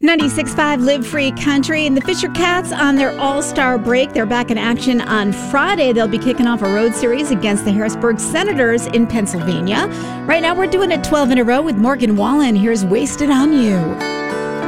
96.5 Live Free Country, and the Fisher Cats on their all-star break. They're back in action on Friday. They'll be kicking off a road series against the Harrisburg Senators in Pennsylvania. Right now, we're doing it 12 in a row with Morgan Wallen. Here's Wasted on You.